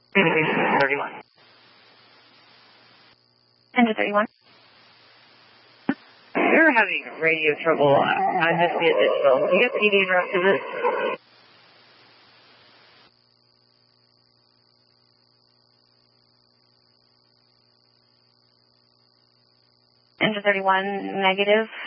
Communication 31. Engine 31. You're having radio trouble. I missed it digital. You got PD and rest of it? Engine 31, negative.